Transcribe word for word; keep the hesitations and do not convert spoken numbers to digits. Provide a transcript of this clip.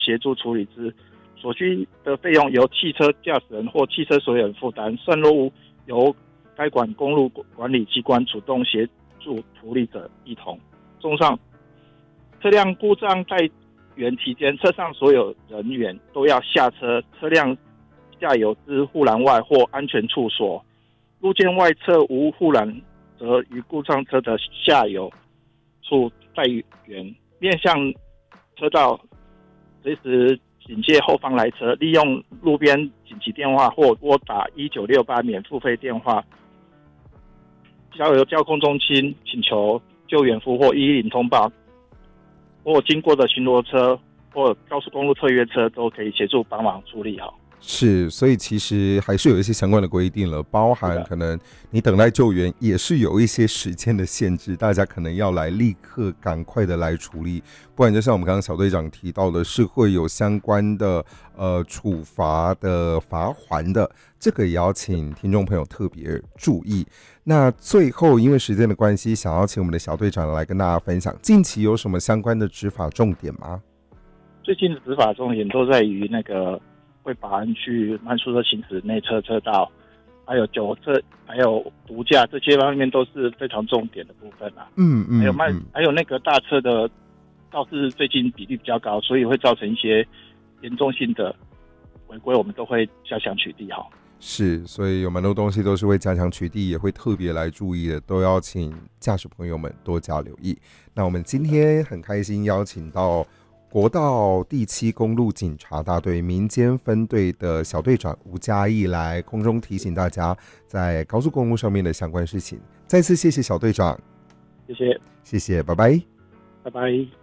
协助处理之，所需的费用由汽车驾驶人或汽车所有人负担，渗漏物由该管公路管理机关主动协助处理者一同。综上，车辆故障待援期间，车上所有人员都要下车，车辆下油之护栏外或安全处所，路肩外侧无护栏，则于故障车的下游处待援，面向车道，随时警戒后方来车，利用路边紧急电话或拨打一九六八免付费电话，交由交通中心请求救援服务或一一零通报，或经过的巡逻车或高速公路特约车都可以协助帮忙处理好。 是，所以其实还是有一些相关的规定了，包含可能你等待救援也是有一些时间的限制，大家可能要来立刻赶快的来处理，不然就像我们刚刚小队长提到的，是会有相关的呃处罚的罚锾的，这个也要请听众朋友特别注意。那最后因为时间的关系，想要请我们的小队长来跟大家分享，近期有什么相关的执法重点吗？ 最近的执法重点都在于那个会把人去慢速车行驶内侧车道，还有酒测，还有毒驾，这些方面都是非常重点的部分啊。 嗯嗯， 还有慢，还有那个大车的肇事最近比例比较高，所以会造成一些严重性的违规，我们都会加强取缔好。 是，所以有蛮多东西都是会加强取缔，也会特别来注意的，都要请驾驶朋友们多加留意。那我们今天很开心邀请到国道第七公路警察大队民间分队的小队长吴嘉义来空中提醒大家在高速公路上面的相关事情。再次谢谢小队长。 谢谢， 谢谢，拜拜， 拜拜。